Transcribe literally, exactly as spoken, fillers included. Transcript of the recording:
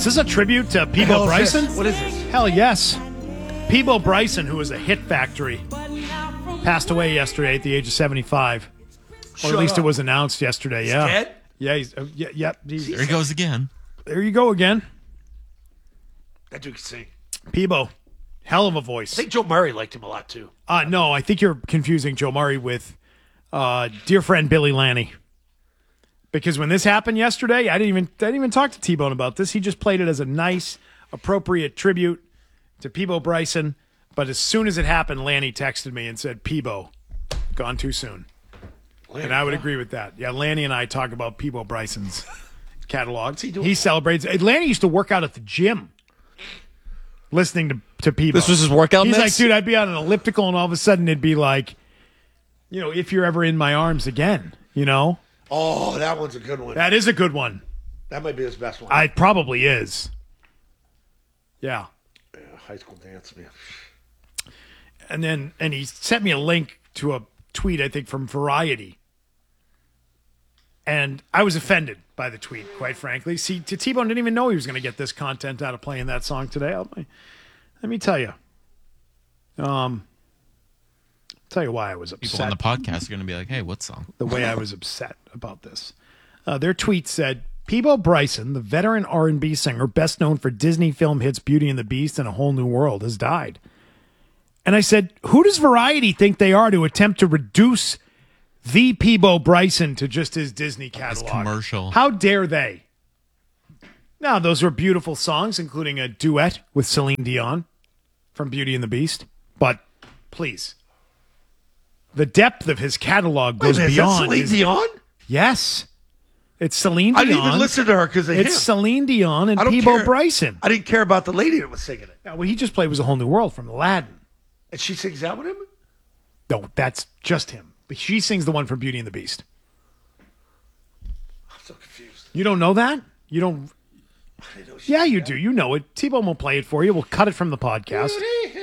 Is this a tribute to The Peebo hell is Bryson? this? What is this? Hell yes. Peebo Bryson, who was a hit factory, passed away yesterday at the age of seventy-five. Or Shut at least up. it was announced yesterday. Yeah. dead? Yeah. He's, uh, yeah. Yeah. He's, There he goes again. there you go again. That dude can sing. Peebo. Hell of a voice. I think Joe Murray liked him a lot, too. Uh, no, I think you're confusing Joe Murray with uh, dear friend Billy Lanny. Because when this happened yesterday, I didn't even I didn't even talk to T-Bone about this. He just played it as a nice, appropriate tribute to Peebo Bryson. But as soon as it happened, Lanny texted me and said, Peebo, gone too soon. Lanny, And I would huh? agree with that. Yeah, Lanny and I talk about Peebo Bryson's catalog. he doing? He celebrates. Lanny used to work out at the gym listening to, to Peebo. This was his workout He's mix? like, dude, I'd be on an elliptical and all of a sudden it'd be like, you know, if you're ever in my arms again, you know? Oh, that one's a good one. That is a good one. That might be his best one. I it probably is. Yeah. Yeah, high school dance, man. And then, and he sent me a link to a tweet, I think, from Variety. And I was offended by the tweet, quite frankly. See, T-Bone didn't even know he was going to get this content out of playing that song today. I'll, let me tell you. Um, tell you why I was upset. People on the podcast are going to be like, hey, what song? The way I was upset about this. Uh, their tweet said, Peebo Bryson, the veteran R and B singer best known for Disney film hits Beauty and the Beast and A Whole New World, has died. And I said, who does Variety think they are to attempt to reduce the Peebo Bryson to just his Disney catalog? commercial. How dare they? Now, those were beautiful songs, including a duet with Celine Dion from Beauty and the Beast. But please, the depth of his catalog Wait a goes minute, is that beyond. Celine his- Dion? Yes. It's Celine I Dion. didn't even listen to her because of It's him. Celine Dion and I don't Peebo care. Bryson. I didn't care about the lady that was singing it. Yeah, what he just played was A Whole New World from Aladdin. And she sings that with him? No, that's just him. But she sings the one from Beauty and the Beast. I'm so confused. You don't know that? You don't... I didn't know she Yeah, sang you that. do. You know it. T-Bone will play it for you. We'll cut it from the podcast. Beauty